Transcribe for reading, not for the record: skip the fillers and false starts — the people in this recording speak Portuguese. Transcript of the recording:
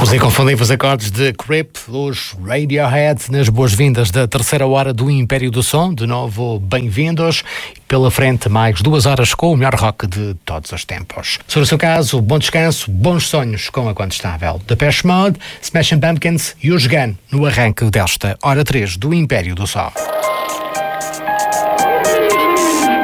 Os inconfundíveis acordes de Creep, os Radiohead, nas boas-vindas da terceira hora do Império do Som. De novo, bem-vindos. Pela frente, mais 2 horas com o melhor rock de todos os tempos. Sobre o seu caso, bom descanso, bons sonhos com a Contestável. Depeche Mode, Smashing Pumpkins e os Gun no arranque desta hora 3 do Império do Som.